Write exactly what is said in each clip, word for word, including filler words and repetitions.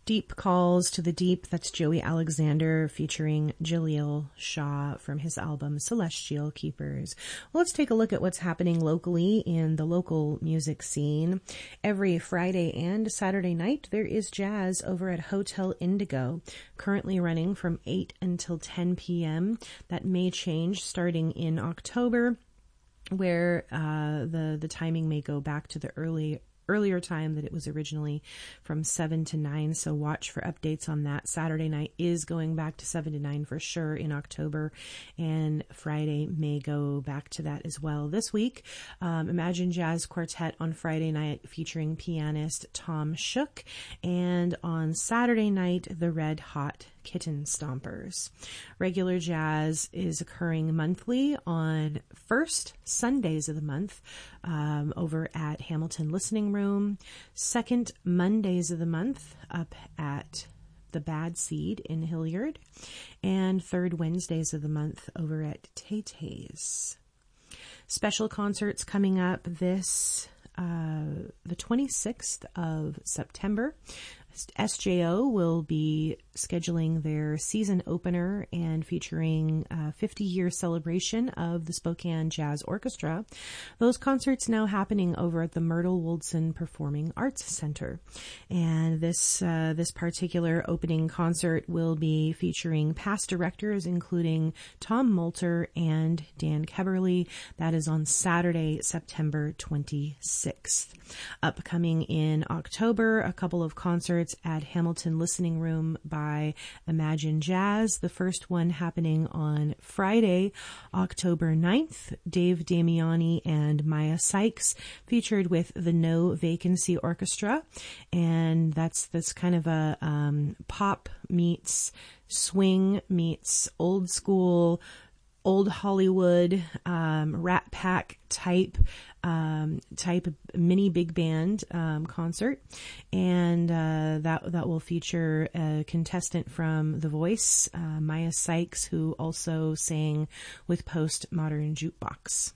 Deep Calls to the Deep, that's Joey Alexander featuring Jaleel Shaw from his album Celestial Keepers. Well, let's take a look at what's happening locally in the local music scene. Every Friday and Saturday night, there is jazz over at Hotel Indigo, currently running from eight until ten p.m. That may change starting in October, where uh, the, the timing may go back to the early earlier time that it was originally from seven to nine. So watch for updates on that. Saturday night is going back to seven to nine for sure in October, and Friday may go back to that as well. This week, um, Imagine Jazz Quartet on Friday night featuring pianist Tom Shook, and on Saturday night, the Red Hot Kitten Stompers. Regular jazz is occurring monthly on first Sundays of the month um, over at Hamilton Listening Room, second Mondays of the month up at the Bad Seed in Hilliard, and third Wednesdays of the month over at Tay Tay's. Special concerts coming up this uh, the twenty-sixth of September. S J O will be scheduling their season opener and featuring a fifty-year celebration of the Spokane Jazz Orchestra. Those concerts now happening over at the Myrtle Woldson Performing Arts Center. And this uh, this particular opening concert will be featuring past directors, including Tom Moulter and Dan Keberly. That is on Saturday, September twenty-sixth. Upcoming in October, a couple of concerts at Hamilton Listening Room by Imagine Jazz. The first one happening on Friday, October ninth. Dave Damiani and Maya Sykes featured with the No Vacancy Orchestra. And that's, that's kind of a um, pop meets swing meets old school, old Hollywood, um, Rat Pack type, um, type mini big band, um, concert. And, uh, that, that will feature a contestant from The Voice, uh, Maya Sykes, who also sang with Postmodern Jukebox.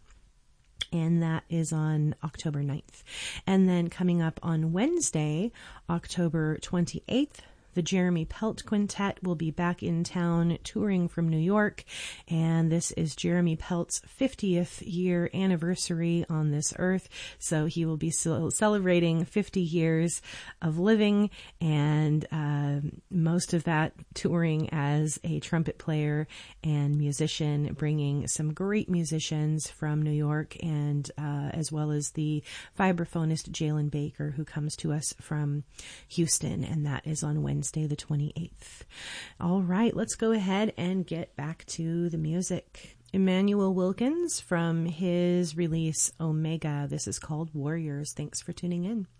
And that is on October ninth. And then coming up on Wednesday, October twenty-eighth, the Jeremy Pelt Quintet will be back in town touring from New York, and this is Jeremy Pelt's fiftieth year anniversary on this earth, so he will be celebrating fifty years of living, and uh, most of that touring as a trumpet player and musician, bringing some great musicians from New York, and uh, as well as the vibraphonist Jalen Baker, who comes to us from Houston, and that is on Wednesday. Wednesday the twenty-eighth. All right, let's go ahead and get back to the music. Emmanuel Wilkins from his release Omega. This is called Warriors. Thanks for tuning in.